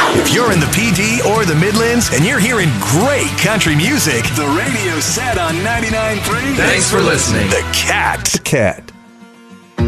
If you're in the PD or the Midlands and you're hearing great country music, the radio's set on 99.3. Thanks for listening. The Cat.